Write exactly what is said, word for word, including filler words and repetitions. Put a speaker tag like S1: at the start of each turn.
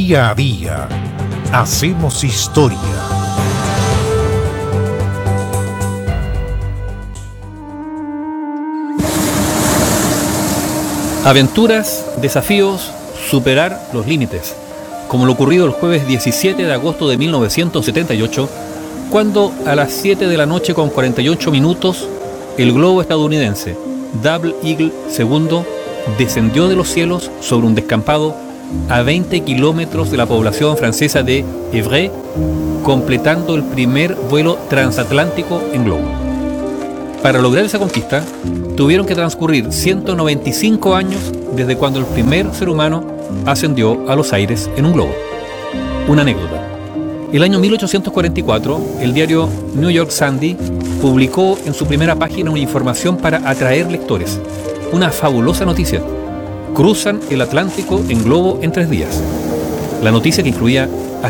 S1: Día a día hacemos historia.
S2: Aventuras, desafíos, superar los límites, como lo ocurrido el jueves diecisiete de agosto de mil novecientos setenta y ocho, cuando a las siete de la noche con cuarenta y ocho minutos, el globo estadounidense Double Eagle segundo descendió de los cielos sobre un descampado a veinte kilómetros de la población francesa de Évreux, completando el primer vuelo transatlántico en globo. Para lograr esa conquista, tuvieron que transcurrir ciento noventa y cinco años desde cuando el primer ser humano ascendió a los aires en un globo. Una anécdota. El año mil ochocientos cuarenta y cuatro, el diario New York Sunday publicó en su primera página una información para atraer lectores. Una fabulosa noticia. Cruzan el Atlántico en globo en tres días. La noticia, que incluía